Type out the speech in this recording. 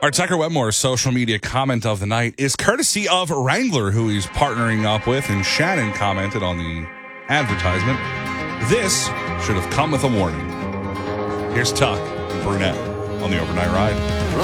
Our Tucker Wetmore's social media comment of the night is courtesy of Wrangler, who he's partnering up with, and Shannon commented on the advertisement. This should have come with a warning. Here's Tuck and Brunette on the Overnight Ride.